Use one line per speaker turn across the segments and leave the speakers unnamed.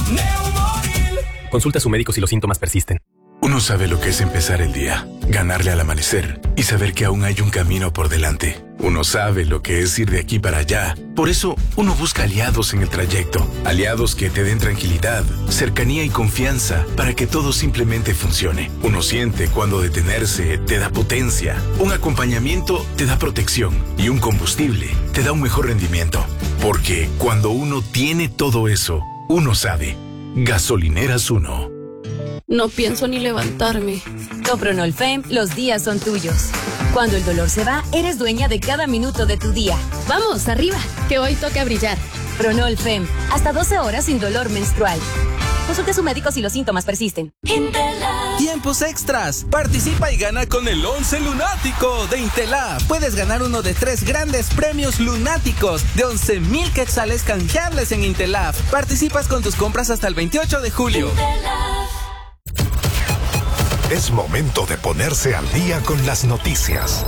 Neumoril.
Consulta a su médico si los síntomas persisten.
Uno sabe lo que es empezar el día, ganarle al amanecer y saber que aún hay un camino por delante. Uno sabe lo que es ir de aquí para allá. Por eso, uno busca aliados en el trayecto. Aliados que te den tranquilidad, cercanía y confianza para que todo simplemente funcione. Uno siente cuando detenerse te da potencia, un acompañamiento te da protección y un combustible te da un mejor rendimiento. Porque cuando uno tiene todo eso, uno sabe. Gasolineras Uno.
No pienso ni levantarme.
Con Pronolfem, los días son tuyos. Cuando el dolor se va, eres dueña de cada minuto de tu día.
Vamos, arriba, que hoy toca brillar.
Pronolfem, hasta 12 horas sin dolor menstrual. Consulte a su médico si los síntomas persisten.
¡Tiempos extras! Participa y gana con el 11 Lunático de Intelab. Puedes ganar uno de 3 grandes premios lunáticos de 11,000 quetzales canjeables en Intelab. Participas con tus compras hasta el 28 de julio.
Es momento de ponerse al día con las noticias.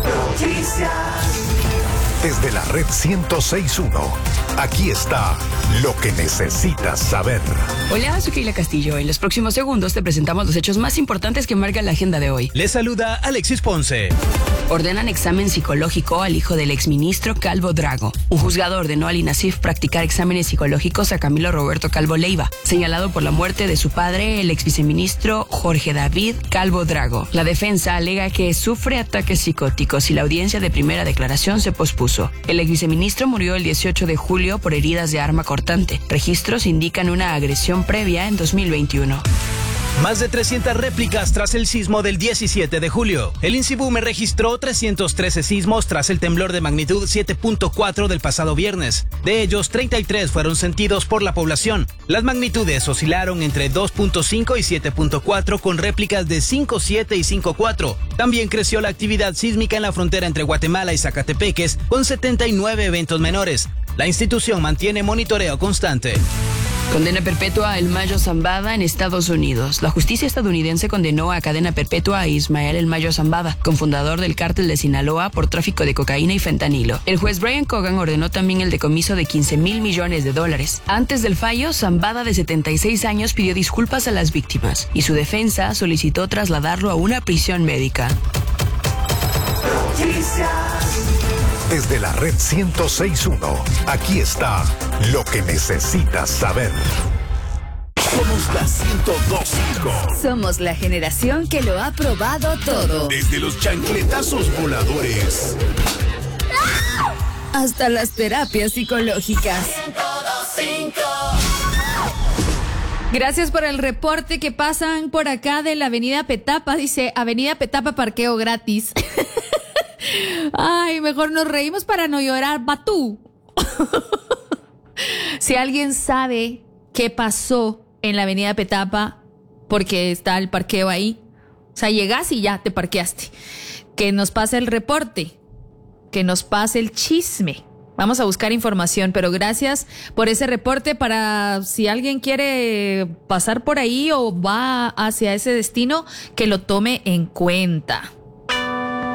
Desde la red 106.1, aquí está lo que necesitas saber.
Hola, soy Keila Castillo. En los próximos segundos te presentamos los hechos más importantes que marcan la agenda de hoy.
Les saluda Alexis Ponce.
Ordenan examen psicológico al hijo del exministro Calvo Drago. Un juzgado ordenó al INASIF practicar exámenes psicológicos a Camilo Roberto Calvo Leiva, señalado por la muerte de su padre, el exviceministro Jorge David Calvo Drago. La defensa alega que sufre ataques psicóticos y la audiencia de primera declaración se pospuso. El exviceministro murió el 18 de julio por heridas de arma cortante. Registros indican una agresión previa en 2021.
Más de 300 réplicas tras el sismo del 17 de julio. El INSIBUME registró 313 sismos tras el temblor de magnitud 7.4 del pasado viernes. De ellos, 33 fueron sentidos por la población. Las magnitudes oscilaron entre 2.5 y 7.4 con réplicas de 5.7 y 5.4. También creció la actividad sísmica en la frontera entre Guatemala y Zacatepeques con 79 eventos menores. La institución mantiene monitoreo constante.
Condena perpetua a El Mayo Zambada en Estados Unidos. La justicia estadounidense condenó a cadena perpetua a Ismael El Mayo Zambada, cofundador del cártel de Sinaloa por tráfico de cocaína y fentanilo. El juez Brian Cogan ordenó también el decomiso de $15,000 millones. Antes del fallo, Zambada, de 76 años, pidió disculpas a las víctimas y su defensa solicitó trasladarlo a una prisión médica.
Desde la red 106.1, aquí está lo que necesitas saber. Somos la 102.5.
Somos la generación que lo ha probado todo.
Desde los chancletazos voladores
hasta las terapias psicológicas.
102.5.
Gracias por el reporte que pasan por acá de la Avenida Petapa. Dice, Avenida Petapa, parqueo gratis. Ay, mejor nos reímos para no llorar, Batú. Si alguien sabe qué pasó en la Avenida Petapa, porque está el parqueo ahí, o sea, llegas y ya te parqueaste, que nos pase el reporte, que nos pase el chisme. Vamos a buscar información, pero gracias por ese reporte. Para si alguien quiere pasar por ahí o va hacia ese destino, que lo tome en cuenta.